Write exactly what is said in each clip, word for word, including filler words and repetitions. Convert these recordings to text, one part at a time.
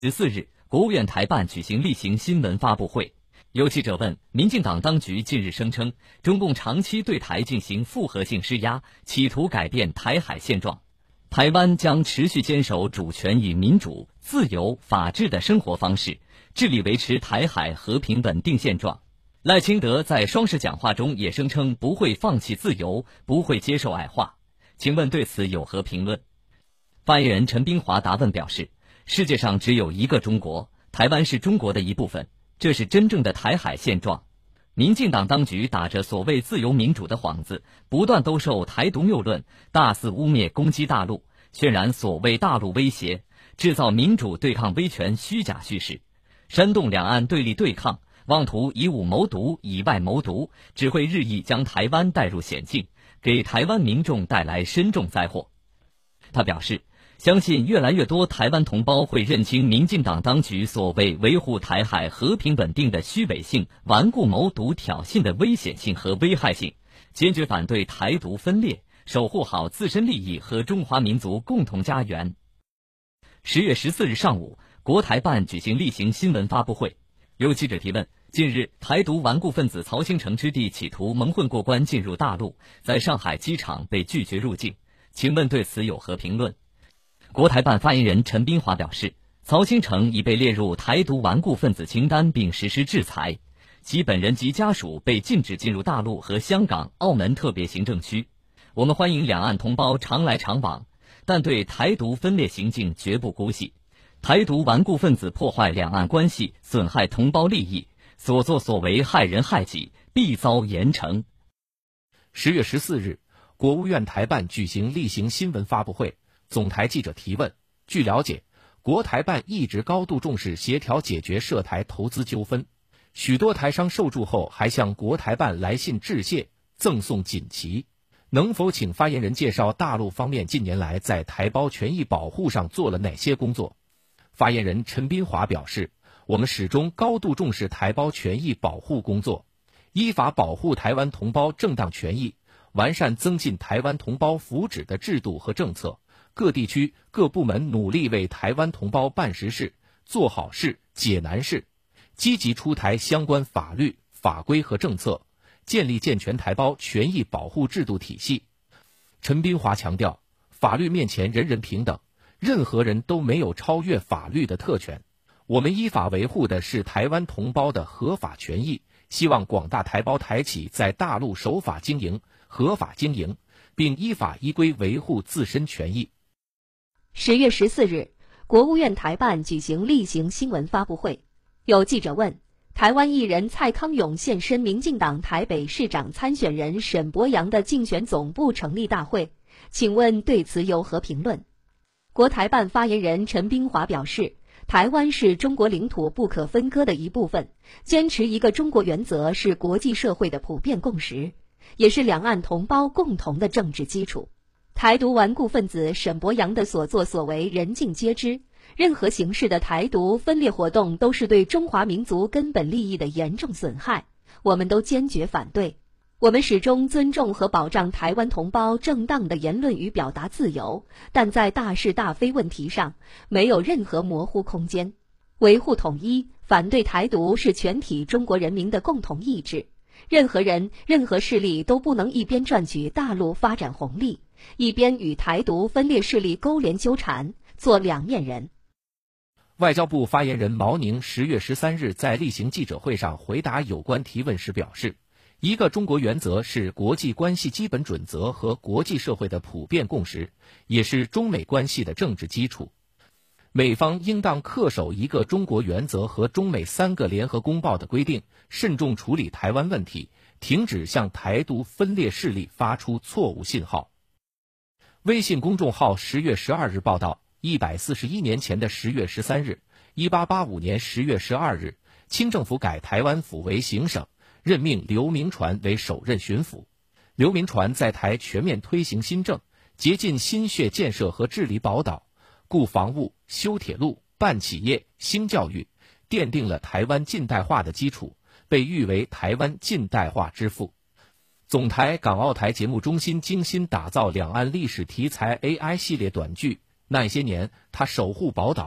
十四日，国务院台办举行例行新闻发布会。有记者问，民进党当局近日声称，中共长期对台进行复合性施压，企图改变台海现状。台湾将持续坚守主权与民主、自由、法治的生活方式，致力维持台海和平稳定现状。赖清德在双十讲话中也声称不会放弃自由，不会接受矮化。请问对此有何评论？发言人陈冰华答问表示，世界上只有一个中国，台湾是中国的一部分，这是真正的台海现状。民进党当局打着所谓自由民主的幌子，不断兜售台独谬论，大肆污蔑攻击大陆，渲染所谓大陆威胁，制造民主对抗威权虚假叙事，煽动两岸对立对抗，妄图以武谋独，以外谋独，只会日益将台湾带入险境，给台湾民众带来深重灾祸。他表示，相信越来越多台湾同胞会认清民进党当局所谓维护台海和平稳定的虚伪性、顽固谋独挑衅的危险性和危害性，坚决反对台独分裂，守护好自身利益和中华民族共同家园。十月十四日上午，国台办举行例行新闻发布会。有记者提问，近日台独顽固分子曹兴诚之弟企图蒙混过关进入大陆，在上海机场被拒绝入境，请问对此有何评论？国台办发言人陈冰华表示，曹兴诚已被列入台独顽固分子清单并实施制裁，其本人及家属被禁止进入大陆和香港、澳门特别行政区。我们欢迎两岸同胞常来常往，但对台独分裂行径绝不姑息。台独顽固分子破坏两岸关系，损害同胞利益，所作所为害人害己，必遭严惩。 十月十四日，国务院台办举行例行新闻发布会。总台记者提问，据了解，国台办一直高度重视协调解决涉台投资纠纷，许多台商受助后还向国台办来信致谢，赠送锦旗。能否请发言人介绍大陆方面近年来在台胞权益保护上做了哪些工作？发言人陈冰华表示，我们始终高度重视台胞权益保护工作，依法保护台湾同胞正当权益，完善增进台湾同胞福祉的制度和政策。各地区各部门努力为台湾同胞办实事、做好事、解难事，积极出台相关法律、法规和政策，建立健全台胞权益保护制度体系。陈冰华强调，法律面前人人平等，任何人都没有超越法律的特权。我们依法维护的是台湾同胞的合法权益，希望广大台胞台企在大陆守法经营、合法经营，并依法依规维护自身权益。 十月十四日，国务院台办举行例行新闻发布会。有记者问，台湾艺人蔡康永现身民进党台北市长参选人沈伯洋的竞选总部成立大会，请问对此有何评论？国台办发言人陈冰华表示，台湾是中国领土不可分割的一部分，坚持一个中国原则是国际社会的普遍共识，也是两岸同胞共同的政治基础。台独顽固分子沈伯洋的所作所为人尽皆知，任何形式的台独分裂活动都是对中华民族根本利益的严重损害，我们都坚决反对。我们始终尊重和保障台湾同胞正当的言论与表达自由，但在大是大非问题上没有任何模糊空间。维护统一、反对台独是全体中国人民的共同意志，任何人、任何势力都不能一边赚取大陆发展红利，一边与台独分裂势力勾连纠缠，做两面人。 外交部发言人毛宁十月十三日在例行记者会上回答有关提问时表示，一个中国原则是国际关系基本准则和国际社会的普遍共识，也是中美关系的政治基础。美方应当恪守一个中国原则和中美三个联合公报的规定，慎重处理台湾问题，停止向台独分裂势力发出错误信号。微信公众号十月十二日报道，一百四十一年前的十月十三日，一八八五年十月十二日，清政府改台湾府为行省，任命刘铭传为首任巡抚。刘铭传在台全面推行新政，竭尽心血建设和治理宝岛，固防务、修铁路、办企业、兴教育，奠定了台湾近代化的基础，被誉为台湾近代化之父。总台港澳台节目中心精心打造两岸历史题材 A I 系列短剧，那些年他守护宝岛，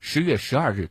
十月十二日，